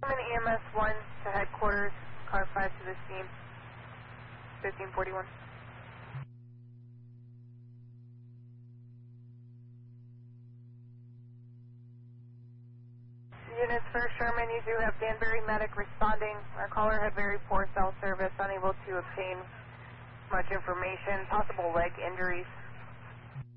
EMS 1 to headquarters, car 5 to the scene, 1541. Units for Sherman, you do have Danbury medic responding. Our caller had very poor cell service, unable to obtain much information, possible leg injuries.